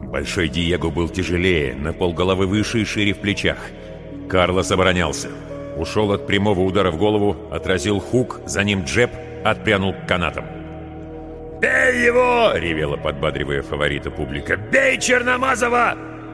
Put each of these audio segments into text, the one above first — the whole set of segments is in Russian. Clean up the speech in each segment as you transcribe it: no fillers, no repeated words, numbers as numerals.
Большой Диего был тяжелее, на полголовы выше и шире в плечах. Карлос оборонялся. Ушел от прямого удара в голову, отразил хук, за ним джеб, отпрянул к канатам. «Бей его!» — ревела, подбадривая фаворита публика. «Бей Черномазова!»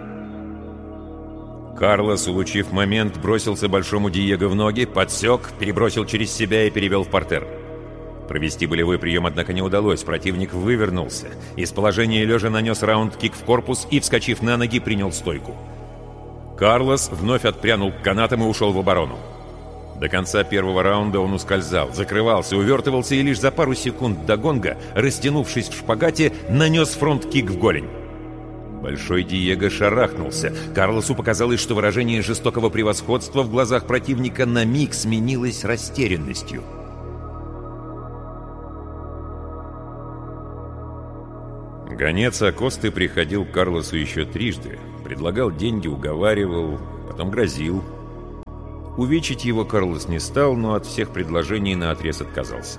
Карлос, улучив момент, бросился большому Диего в ноги, подсек, перебросил через себя и перевел в партер. Провести болевой прием, однако, не удалось. Противник вывернулся. Из положения лежа нанес раунд-кик в корпус и, вскочив на ноги, принял стойку. Карлос вновь отпрянул к канатам и ушел в оборону. До конца первого раунда он ускользал, закрывался, увертывался и лишь за пару секунд до гонга, растянувшись в шпагате, нанес фронт-кик в голень. Большой Диего шарахнулся. Карлосу показалось, что выражение жестокого превосходства в глазах противника на миг сменилось растерянностью. Гонец Акосты приходил к Карлосу еще трижды. Предлагал деньги, уговаривал, потом грозил. Увечить его Карлос не стал, но от всех предложений наотрез отказался.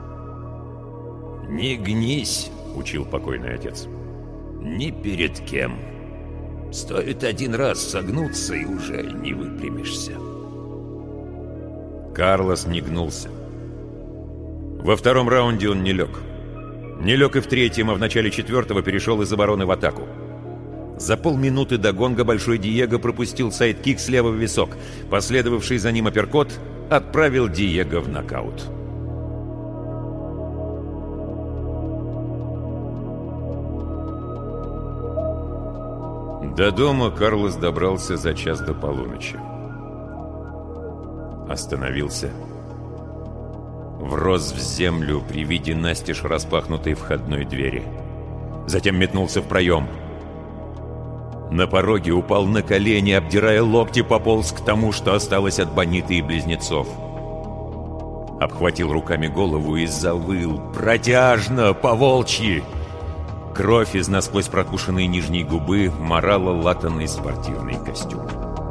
«Не гнись», — учил покойный отец. «Ни перед кем. Стоит один раз согнуться, и уже не выпрямишься». Карлос не гнулся. Во втором раунде он не лег. Не лег и в третьем, а в начале четвертого перешел из обороны в атаку. За полминуты до гонга Большой Диего пропустил сайд-кик слева в висок. Последовавший за ним апперкот отправил Диего в нокаут. До дома Карлос добрался за час до полуночи. Остановился. Врос в землю при виде настежь распахнутой входной двери. Затем метнулся в проем. На пороге упал на колени, обдирая локти, пополз к тому, что осталось от Бониты и близнецов. Обхватил руками голову и завыл протяжно, по-волчьи. Кровь из насквозь прокушенной нижней губы марала латанный спортивный костюм.